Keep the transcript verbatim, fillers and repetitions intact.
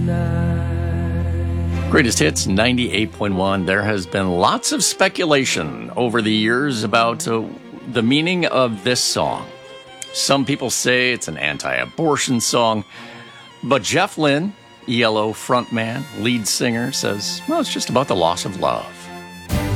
Greatest Hits ninety-eight point one. There has been lots of speculation over the years about uh, the meaning of this song. Some people say it's an anti-abortion song, but Jeff Lynne, E L O frontman, lead singer, says, well, it's just about the loss of love.